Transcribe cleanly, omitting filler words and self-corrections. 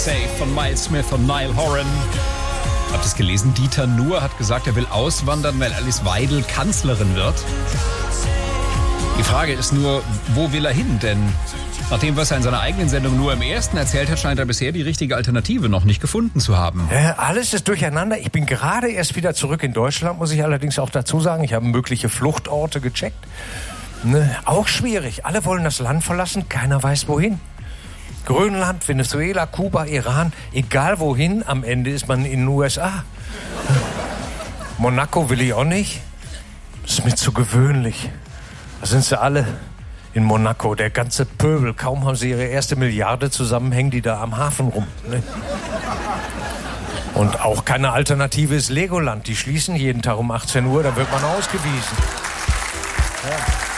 Safe von Miles Smith und Niall Horan. Habt ihr es gelesen? Dieter Nuhr hat gesagt, er will auswandern, weil Alice Weidel Kanzlerin wird. Die Frage ist nur, wo will er hin? Denn nach dem, was er in seiner eigenen Sendung nur im ersten erzählt hat, scheint er bisher die richtige Alternative noch nicht gefunden zu haben. Alles ist durcheinander. Ich bin gerade erst wieder zurück in Deutschland, muss ich allerdings auch dazu sagen. Ich habe mögliche Fluchtorte gecheckt. Auch schwierig. Alle wollen das Land verlassen, keiner weiß wohin. Grönland, Venezuela, Kuba, Iran, egal wohin, am Ende ist man in den USA. Monaco will ich auch nicht. Das ist mir zu gewöhnlich. Da sind sie alle in Monaco, der ganze Pöbel. Kaum haben sie ihre erste Milliarde zusammen, hängen die da am Hafen rum. Ne? Und auch keine Alternative ist Legoland. Die schließen jeden Tag um 18 Uhr, da wird man ausgewiesen. Ja.